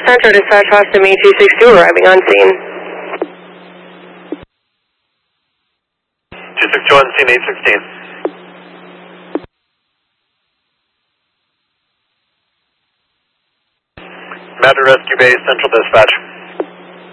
Central Dispatch, Austin Me 262 arriving on scene. 262 on scene, 816. Matter Rescue Base, Central Dispatch.